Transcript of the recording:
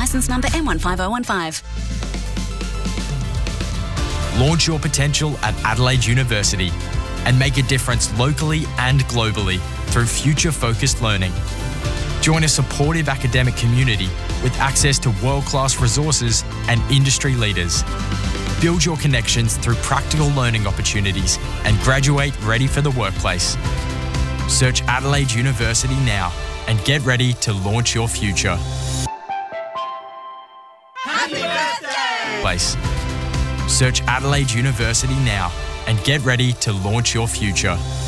Licence number M15015. Launch your potential at Adelaide University and make a difference locally and globally through future-focused learning. Join a supportive academic community with access to world-class resources and industry leaders. Build your connections through practical learning opportunities and graduate ready for the workplace. Search Adelaide University now and get ready to launch your future. Happy birthday! Search Adelaide University now and get ready to launch your future.